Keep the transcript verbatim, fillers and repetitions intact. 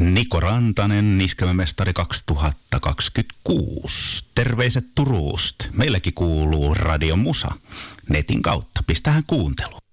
Niko Rantanen, Iskelmämestari kaksituhattakaksikymmentäkuusi. Terveiset Turusta. Meilläkin kuuluu Radio Musa netin kautta. Pistähän kuuntelu.